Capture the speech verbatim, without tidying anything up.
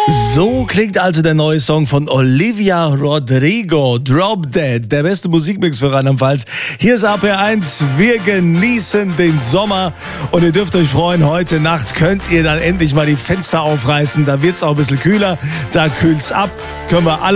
So klingt also der neue Song von Olivia Rodrigo, Drop Dead, der beste Musikmix für Rheinland-Pfalz. Hier ist A P eins, wir genießen den Sommer und ihr dürft euch freuen, heute Nacht könnt ihr dann endlich mal die Fenster aufreißen, da wird's auch ein bisschen kühler, da kühlt's ab, können wir alle